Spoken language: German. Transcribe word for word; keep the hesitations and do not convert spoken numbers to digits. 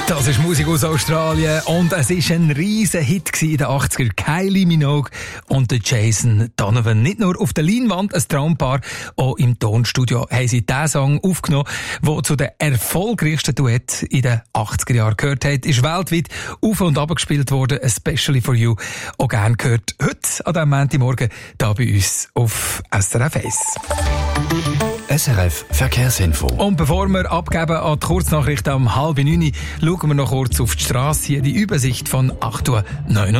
Das ist Musik aus Australien und es war ein riesen Hit in den achtziger. Kylie Minogue und der Jason Donovan. Nicht nur auf der Leinwand ein Traumpaar, auch im Tonstudio haben sie diesen Song aufgenommen, der zu den erfolgreichsten Duett in den achtziger Jahren gehört hat. Ist weltweit auf und ab gespielt worden, especially for you. Auch gern gehört heute an diesem Montagmorgen hier bei uns auf S R F eins. S R F Verkehrsinfo. Und bevor wir abgeben an die Kurznachrichten um halb neun, schauen wir noch kurz auf die Straße. Hier die Übersicht von acht Uhr neunundneunzig.